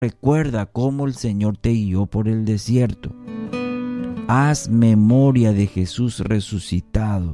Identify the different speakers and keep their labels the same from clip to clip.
Speaker 1: Recuerda cómo el Señor te guió por el desierto. Haz memoria de Jesús resucitado.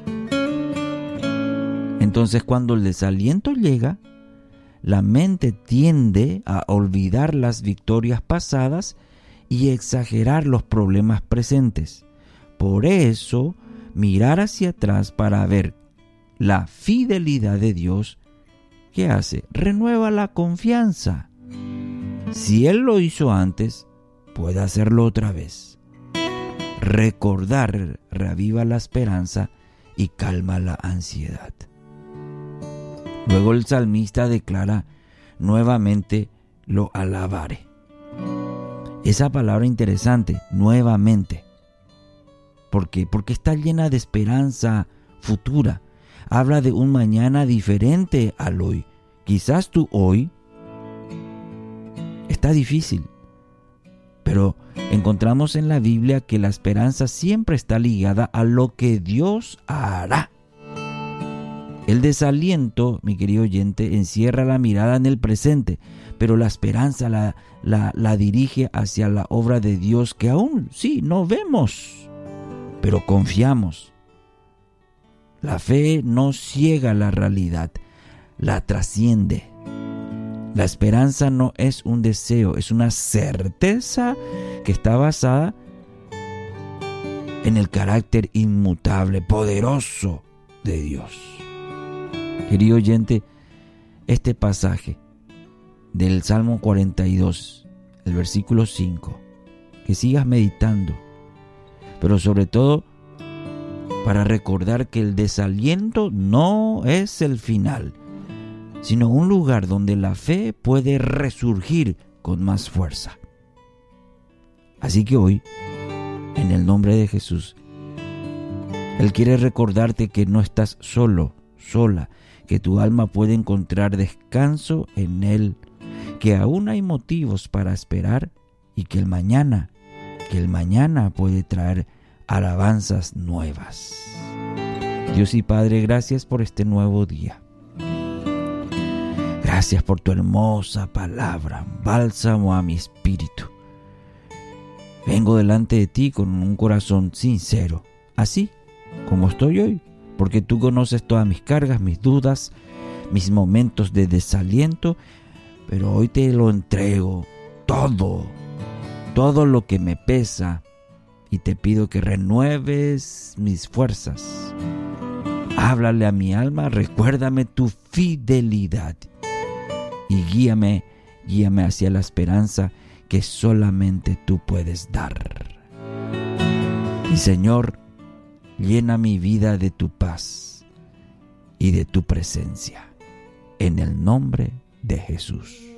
Speaker 1: Entonces, cuando el desaliento llega, la mente tiende a olvidar las victorias pasadas y exagerar los problemas presentes. Por eso, mirar hacia atrás para ver la fidelidad de Dios, ¿qué hace? Renueva la confianza. Si Él lo hizo antes, puede hacerlo otra vez. Recordar reaviva la esperanza y calma la ansiedad. Luego el salmista declara nuevamente: lo alabaré. Esa palabra interesante, nuevamente. ¿Por qué? Porque está llena de esperanza futura. Habla de un mañana diferente al hoy. Quizás tu hoy está difícil, pero encontramos en la Biblia que la esperanza siempre está ligada a lo que Dios hará. El desaliento, mi querido oyente, encierra la mirada en el presente, pero la esperanza la dirige hacia la obra de Dios que aún sí no vemos, pero confiamos. La fe no ciega la realidad, la trasciende. La esperanza no es un deseo, es una certeza que está basada en el carácter inmutable, poderoso de Dios. Querido oyente, este pasaje del Salmo 42, el versículo 5, que sigas meditando, pero sobre todo para recordar que el desaliento no es el final, sino un lugar donde la fe puede resurgir con más fuerza. Así que hoy, en el nombre de Jesús, Él quiere recordarte que no estás solo, sola, que tu alma puede encontrar descanso en Él, que aún hay motivos para esperar y que el mañana puede traer alabanzas nuevas. Dios y Padre, gracias por este nuevo día. Gracias por tu hermosa palabra, bálsamo a mi espíritu. Vengo delante de ti con un corazón sincero, así como estoy hoy, porque tú conoces todas mis cargas, mis dudas, mis momentos de desaliento, pero hoy te lo entrego todo lo que me pesa, y te pido que renueves mis fuerzas. Háblale a mi alma, recuérdame tu fidelidad y guíame hacia la esperanza que solamente tú puedes dar. Y Señor, llena mi vida de tu paz y de tu presencia, en el nombre de Jesús.